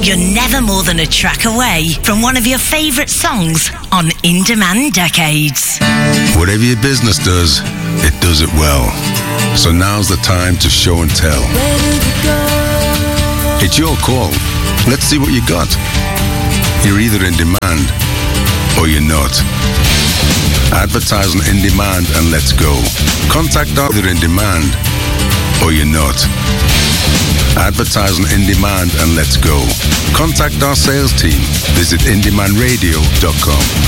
You're never more than a track away from one of your favourite songs on In Demand Decades. Whatever your business does, it does it well. So now's the time to show and tell. It's your call. Let's see what you got. You're either in demand or you're not. Advertise on In Demand and let's go. Contact either in demand or you're not. Advertise on In Demand and let's go. Contact our sales team. Visit indemandradio.com.